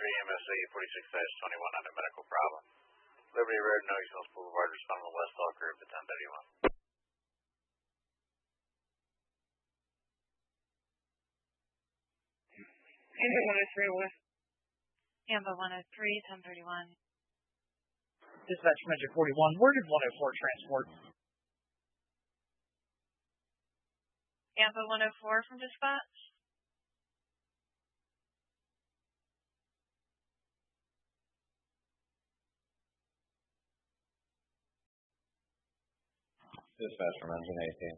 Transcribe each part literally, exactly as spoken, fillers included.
E M S eight forty-six dash twenty-one on a medical problem. Liberty Road, No East Hills Boulevard, respond to West Hall Group at ten thirty-one. Amber one oh three, West. Amber one oh three, ten thirty-one. Dispatch Metro forty-one, where did one oh four transport? Amber one oh four from dispatch. Dispatch from engine eighteen.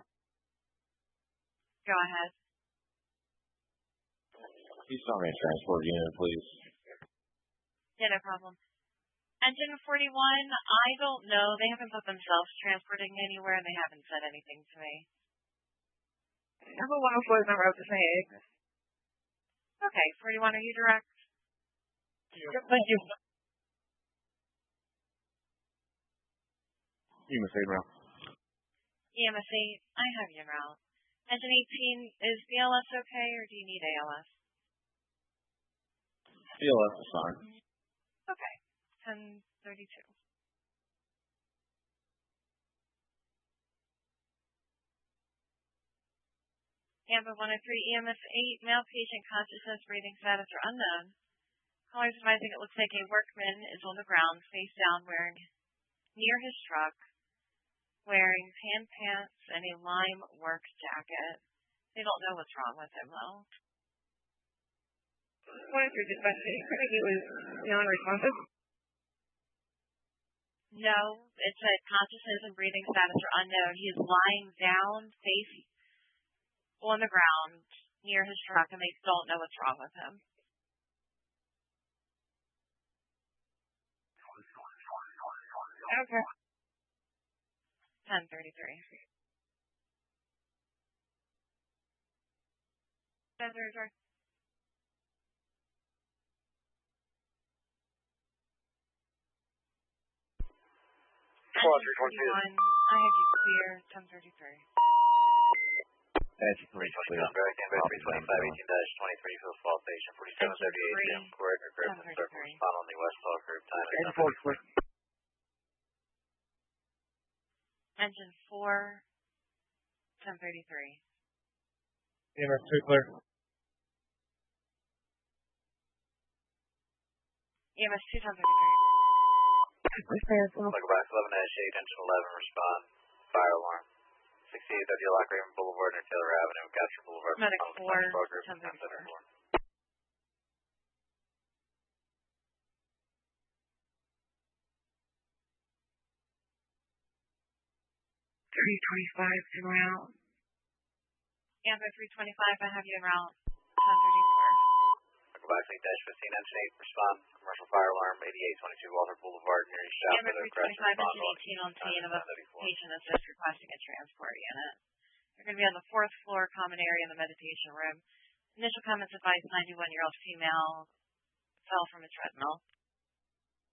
Go ahead. East Army Transport Unit, please. Yeah, no problem. Engine forty-one, I don't know. They haven't put themselves transporting anywhere, and they haven't said anything to me. Amber one oh four is not route to Saint Ignace. Okay, forty-one, are you direct? Yep, thank you. E M S eight route. E M S eight, I have you en route. Engine eighteen, is B L S okay, or do you need A L S? B L S is fine. Okay, ten thirty-two. Amber one oh three, E M S eight, male patient consciousness, breathing status are unknown. Callers advising it looks like a workman is on the ground, face down, wearing near his truck, wearing tan pants and a lime work jacket. They don't know what's wrong with him, though. one oh three, dispatch. I think it was non-responsive. No, it said consciousness and breathing status are unknown. He is lying down, face on the ground, near his truck, and they don't know what's wrong with him. Okay. ten thirty-three. ten thirty-three. Quadrant forty-one, I have you clear, ten thirty-three. Engine three clear. Back in bed three twenty-five, eighteen dash twenty-three, Phil Fault Station, forty-seven thirty-eight, Jim Coordinator Group, and Circle Respond on the West Hall Group, time is Engine four clear. Engine four, ten thirty-three. E M S two clear. E M S two, ten thirty-three. Local box eleven dash eight, engine eleven, respond, fire alarm. sixty-eight thirty Lock Raven Boulevard near Taylor Avenue, Gotcha Boulevard. Medic four, Group, ten thirty-four. three twenty-five to route. Amber three twenty-five, I have you en route, ten thirty-four. Local box eight dash fifteen, engine eight, respond, commercial fire alarm, eighty-eight twenty-two Walter Boulevard near East Shop. Amber three twenty-five, engine eighteen on scene of a patient that's just requesting a transport unit. They're going to be on the fourth floor common area in the meditation room. Initial comments advice, ninety-one-year-old female fell from a treadmill.